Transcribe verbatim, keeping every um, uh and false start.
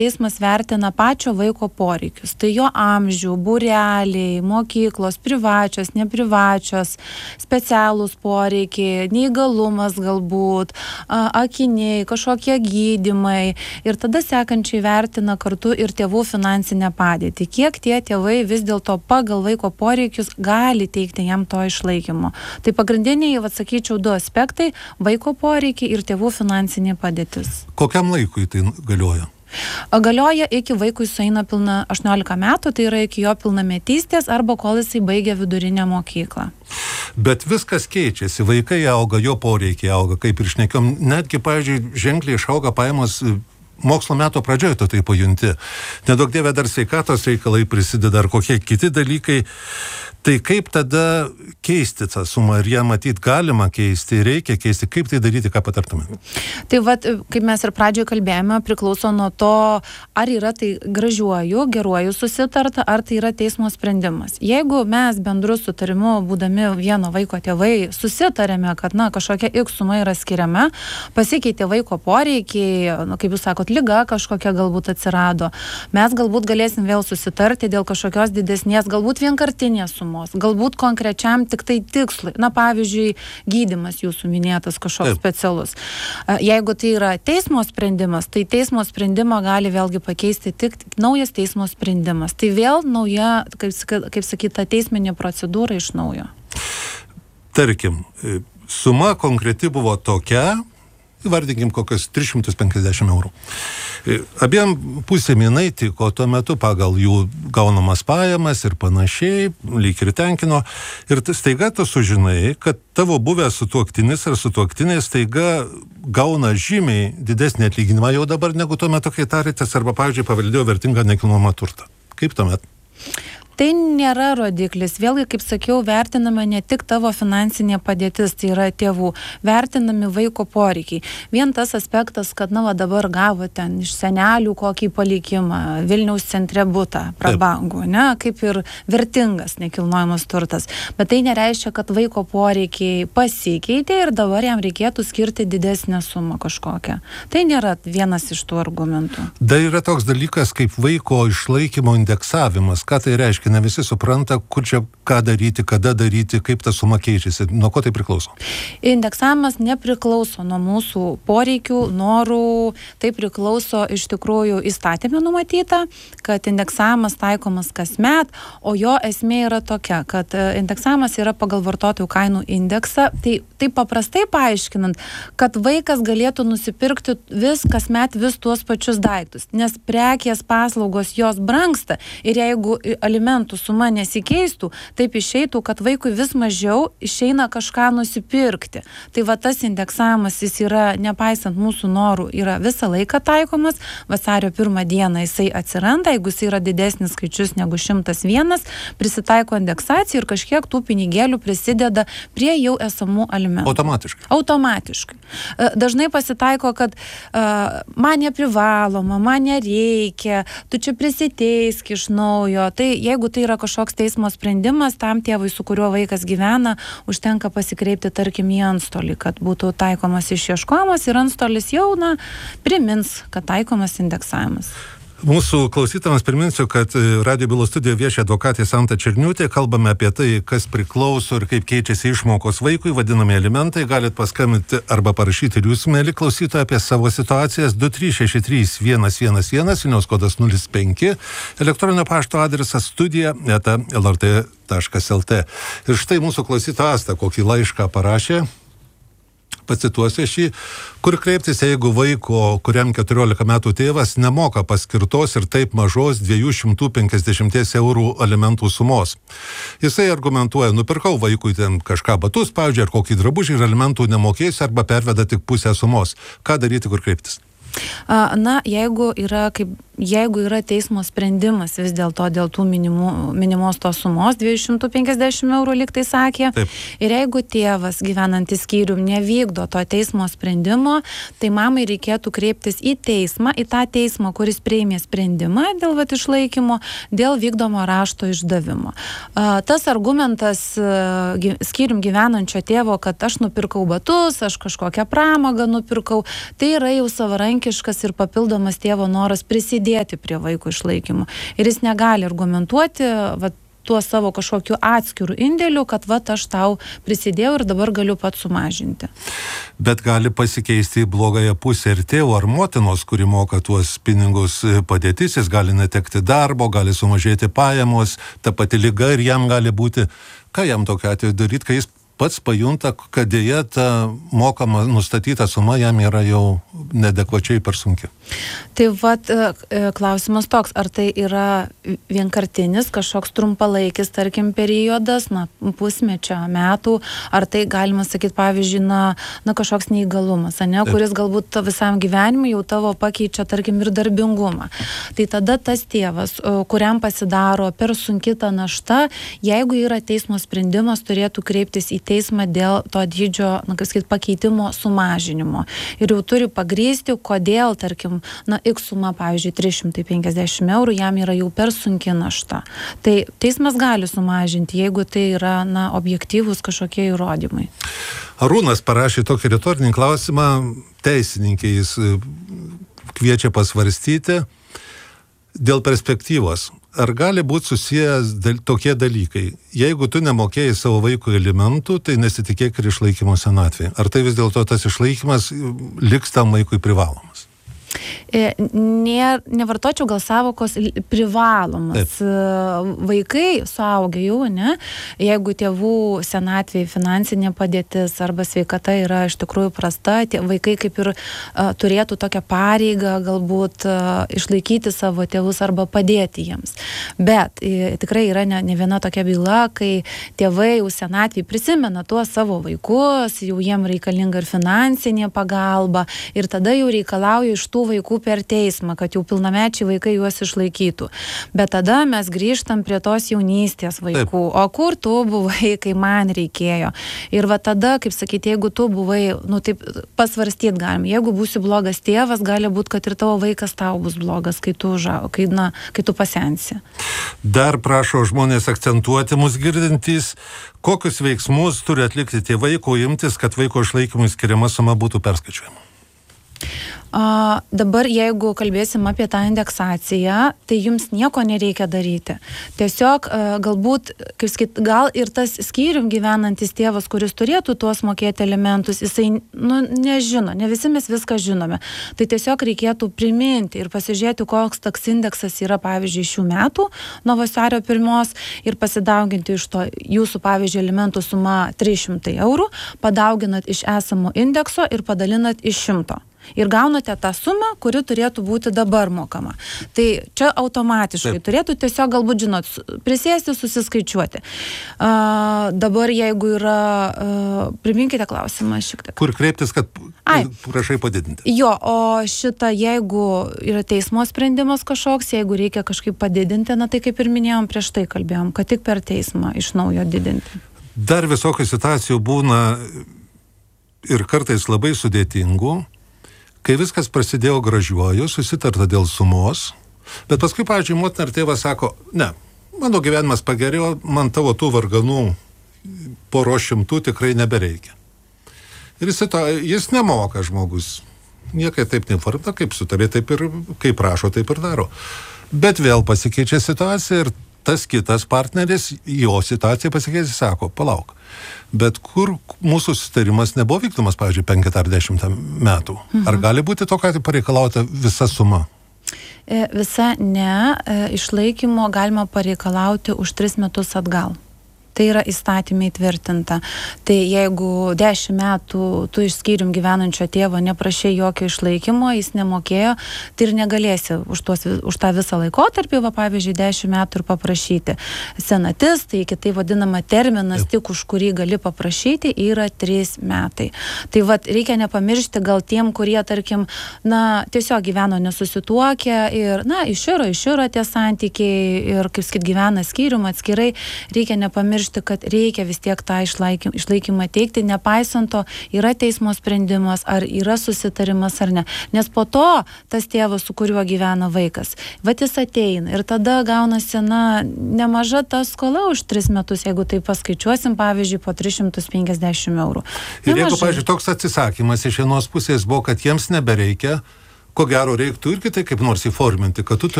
teismas vertina pačio vaiko poreikius. Tai jo amžių, būreliai, mokyklos, privačios, neprivačios, specialūs poreikiai, neįgalumas galbūt, akiniai, kažkokie gydymai. Ir tada sekančiai vertina kartu ir tėvų finansinę padėtį. Kiek tie tėvai vis dėlto pagal vaiko poreikius gali teikti jam to išlaikymo. Tai pagrindiniai, atsakyčiau, du aspektai - vaiko poreikiai ir tėvų finansinė padėtis. Kokiam laikui tai galioja? Galioja iki vaikui sueina pilna aštuoniolika metų, tai yra iki jo pilnametystės arba kol jisai baigia vidurinę mokyklą. Bet viskas keičiasi, vaikai auga, jo poreikiai auga, kaip ir šnekėjom, netgi, pavyzdžiui, ženkliai išauga pajamos mokslo metų pradžioje, tu tai pajunti. Nedaug dievė dar sveikatos reikalai prisideda ar kokie kiti dalykai. Tai kaip tada keisti tą sumą? Ar ją matyt galima keisti, reikia keisti? Kaip tai daryti, ką patartume? Tai vat, kaip mes ir pradžioje kalbėjome, priklauso nuo to, ar yra tai gražiuoju, geruoju susitarta, ar tai yra teismo sprendimas. Jeigu mes bendru sutarimu, būdami vieno vaiko tėvai, susitarėme, kad na, kažkokia X suma yra skiriama, pasikeitė vaiko poreikiai, na, kaip jūs sakot, liga kažkokia galbūt atsirado, mes galbūt galėsim vėl susitarti dėl kažkokios didesnės, galbūt vienkartinės sumos. Galbūt konkrečiam tik tai tikslui. Na, pavyzdžiui, gydymas jūsų minėtas kažkoks specialus. Jeigu tai yra teismo sprendimas, tai teismo sprendimą gali vėlgi pakeisti tik naujas teismo sprendimas. Tai vėl nauja, kaip, kaip sakyta, teisminė procedūra iš naujo. Tarkim, suma konkreti buvo tokia, įvardinkim kokios tris šimtus penkiasdešimt eurų. Abiem pusėm jinai tiko tuo metu pagal jų gaunamas pajamas ir panašiai, lyg ir tenkino. Ir staiga tu sužinai, kad tavo buvęs sutuoktinis ar sutuoktinė staiga gauna žymiai didesnį atlyginimą jau dabar negu tuo metu, kai tarėtės, arba, pavyzdžiui, paveldėjo vertingą nekilnojamą turtą. Kaip tuomet? Tai nėra rodiklis. Vėlgi, kaip sakiau, vertinama ne tik tavo finansinė padėtis, tai yra tėvų, vertinami vaiko poreikiai. Vien tas aspektas, kad, na, va, dabar gavo ten iš senelių kokį palikimą, Vilniaus centre butą, prabangų, ne, kaip ir vertingas nekilnojamas turtas. Bet tai nereiškia, kad vaiko poreikiai pasikeitė ir dabar jam reikėtų skirti didesnę sumą kažkokią. Tai nėra vienas iš tų argumentų. Dar yra toks dalykas kaip vaiko išlaikymo indeksavimas. Ką tai reiškia? Ne visi supranta, kur čia ką daryti, kada daryti, kaip ta suma keičiasi. Nuo ko tai priklauso? Indeksavimas nepriklauso nuo mūsų poreikių, norų. Tai priklauso iš tikrųjų įstatymė numatyta, kad indeksavimas taikomas kasmet, o jo esmė yra tokia, kad indeksavimas yra pagal vartotojų kainų indeksą. Tai, tai paprastai paaiškinant, kad vaikas galėtų nusipirkti vis kasmet vis tuos pačius daiktus, nes prekės, paslaugos jos brangsta ir jeigu alimentų suma nesikeistų, taip išeitų, kad vaikui vis mažiau išeina kažką nusipirkti. Tai va tas indeksavimas, jis yra, nepaisant mūsų norų, yra visą laiką taikomas. Vasario pirmą dieną jisai atsiranda, jeigu jisai yra didesnis skaičius negu šimtas vienas, prisitaiko indeksacija ir kažkiek tų pinigėlių prisideda prie jau esamų alimentų. Automatiškai? Automatiškai. Dažnai pasitaiko, kad uh, man neprivaloma, man nereikia, tu čia prisiteisk iš naujo. Tai jeigu tai yra kažkoks teismo sprendimas, tam tėvui, su kuriuo vaikas gyvena, užtenka pasikreipti, tarkim, į antstolį, kad būtų taikomas išieškojimas ir antstolis jau, na, primins, kad taikomas indeksavimas. Mūsų klausytams priminsiu, kad Radijo bylos studijoje vieši advokatė Santa Černiūtė. Kalbame apie tai, kas priklauso ir kaip keičiasi išmokos vaikui, vadinami alimentai. Galit paskambinti arba parašyti ir jūs, mėly klausytojai, apie savo situacijas du trys šeši trys vienas vienas vienas, Vilniaus kodas nulis penki, elektroninio pašto adresas studija eta lrt taškas lt. Ir štai mūsų klausytoja Asta kokį laišką parašė. Pacituosiu šį, kur kreiptis, jeigu vaiko, kuriam keturiolika metų tėvas, nemoka paskirtos ir taip mažos dviejų šimtų penkiasdešimt eurų alimentų sumos. Jisai argumentuoja, nupirkau vaikui ten kažką batus, pavyzdžiui, ar kokį drabužį ir alimentų nemokėsiu arba perveda tik pusę sumos. Ką daryti, kur kreiptis? Na, jeigu yra, kaip, jeigu yra teismo sprendimas vis dėlto dėl tų minimų, minimos tos sumos, dviejų šimtų penkiasdešimt eurų lyg tai sakė, Taip. Ir jeigu tėvas gyvenantis skyrium nevykdo to teismo sprendimo, tai mamai reikėtų kreiptis į teismą, į tą teismą, kuris priėmė sprendimą dėl vat išlaikymo, dėl vykdomo rašto išdavimo. Tas argumentas skyrium gyvenančio tėvo, kad aš nupirkau batus, aš kažkokią pramogą nupirkau, tai yra jau savarankiškas ir papildomas tėvo noras prisidėti prisidėti prie vaiko išlaikymo. Ir jis negali argumentuoti, va, tuo savo kažkokiu atskirų indėliu, kad va, aš tau prisidėjau ir dabar galiu pats sumažinti. Bet gali pasikeisti į blogąją pusę ir tėvo ar motinos, kuri moka tuos pinigus padėtis, jis gali netekti darbo, gali sumažėti pajamos, ta pati liga ir jam gali būti, ką jam tokiu atveju daryti, kai jis pats pajunta, kad dėja ta mokama nustatyta suma jam yra jau neadekvačiai per sunki. Tai vat klausimas toks, ar tai yra vienkartinis kažkoks trumpalaikis, tarkim, periodas, na, pusmečio, metų, ar tai galima sakyti, pavyzdžiui, na, na kažkoks neįgalumas, ne, kuris galbūt visam gyvenimui jau tavo pakeičia, tarkim, ir darbingumą. Tai tada tas tėvas, kuriam pasidaro per sunki ta našta, jeigu yra teismo sprendimas, turėtų kreiptis į teismą dėl to dydžio, na, kaip sakyti, pakeitimo sumažinimo. Ir jau turi pagrįsti, kodėl, tarkim, na, X suma, pavyzdžiui, trys šimtai penkiasdešimt eurų, jam yra jau per sunki našta. Tai teismas gali sumažinti, jeigu tai yra, na, objektyvūs kažkokie įrodymai. Arūnas parašė tokį retorinį klausimą, teisininkė jis kviečia pasvarstyti dėl perspektyvos. Ar gali būti susijęs dal, tokie dalykai? Jeigu tu nemokėjai savo vaiko alimentų, tai nesitikėk ir išlaikymo senatvėje. Ar tai vis dėlto tas išlaikymas liks tam vaikui privalomas? Ne, nevartočiau gal savokos privalomas. Taip. Vaikai, suaugę jau, ne, jeigu tėvų senatvėje finansinė padėtis arba sveikata yra iš tikrųjų prasta, tie vaikai kaip ir a, turėtų tokią pareigą galbūt a, išlaikyti savo tėvus arba padėti jiems. Bet e, tikrai yra ne, ne viena tokia byla, kai tėvai jau senatvėje prisimena tuos savo vaikus, jau jiem reikalinga ir finansinė pagalba ir tada jau reikalauja iš tų vaikų per teismą, kad jau pilnamečiai vaikai juos išlaikytų. Bet tada mes grįžtam prie tos jaunystės vaikų. Taip. O kur tu buvai, kai man reikėjo? Ir va tada, kaip sakyti, jeigu tu buvai, nu taip pasvarstyt galim, jeigu būsi blogas tėvas, gali būti, kad ir tavo vaikas tau bus blogas, kai tu, užau, kai, na, kai tu pasensi. Dar prašo žmonės akcentuoti mus girdintys, kokius veiksmus turi atlikti tėvai, ko imtis, kad vaiko išlaikymui skiriama suma būtų perskaičiuojama. A, dabar jeigu kalbėsim apie tą indeksaciją, tai jums nieko nereikia daryti. Tiesiog a, galbūt, kaip sakyt, gal ir tas skyrium gyvenantis tėvas, kuris turėtų tuos mokėti alimentus, jisai, nu, nežino, ne visi mes viską žinome. Tai tiesiog reikėtų priminti ir pasižiūrėti, koks toks indeksas yra, pavyzdžiui, šių metų nuo vasario pirmos ir pasidauginti iš to jūsų, pavyzdžiui, alimentų suma trys šimtai eurų, padauginat iš esamo indekso ir padalinat iš šimto. Ir gaunate tą sumą, kuri turėtų būti dabar mokama. Tai čia automatiškai Taip. Turėtų tiesiog galbūt, žinot, prisėsti, susiskaičiuoti. Uh, dabar jeigu yra, uh, priminkite klausimą šiek tiek. Kur kreiptis, kad Ai. prašai padidinti? Jo, o šitą, jeigu yra teismo sprendimas kažkoks, jeigu reikia kažkaip padidinti, na tai kaip ir minėjom, prieš tai kalbėjom, kad tik per teismą iš naujo didinti. Dar visokių situacijų būna ir kartais labai sudėtingų. Kai viskas prasidėjo gražiuoju, susitarta dėl sumos, bet paskui, pavyzdžiui, motina ar tėvas sako, ne, mano gyvenimas pagerėjo, man tavo tų varganų poro šimtų tikrai nebereikia. Ir jis, to, jis nemoka žmogus. Niekai taip neformta, kaip sutarė, taip ir kaip prašo, taip ir daro. Bet vėl pasikeičia situacija ir tas kitas partneris, jo situacija pasikeičia, sako, palauk. Bet kur mūsų susitarimas nebuvo vykdomas, pavyzdžiui, penketą ar dešimt metų? Mhm. Ar gali būti to, kad pareikalauta visa suma? E, visa ne. E, išlaikymo galima pareikalauti už tris metus atgal. Tai yra įstatymai tvirtinta. Tai jeigu dešimt metų tu iš skyrium gyvenančio tėvo neprašė jokio išlaikymo, jis nemokėjo, tai ir negalėsi už, tuos, už tą visą laikotarpį, va, pavyzdžiui, dešimt metų ir paprašyti. Senatis, tai kitai vadinama terminas, tik už kurį gali paprašyti, yra trys metai. Tai va, reikia nepamiršti gal tiem, kurie, tarkim, na, tiesiog gyveno nesusituokę ir, na, iširo, iširo tie santykiai ir, kaip sakyt, gyvena skyrium atskirai, reikia nepamiršti, kad reikia vis tiek tą išlaikym, išlaikymą teikti, nepaisant to, yra teismo sprendimas, ar yra susitarimas ar ne. Nes po to tas tėvas, su kuriuo gyvena vaikas, vat jis ateina ir tada gaunasi, na, nemaža ta skola už tris metus, jeigu tai paskaičiuosim, pavyzdžiui, po tris šimtus penkiasdešimt eurų. Ir jeigu, pavyzdžiui, toks atsisakymas iš vienos pusės buvo, kad jiems nebereikia, ko gero reiktų irgi tai kaip nors įforminti, kad tu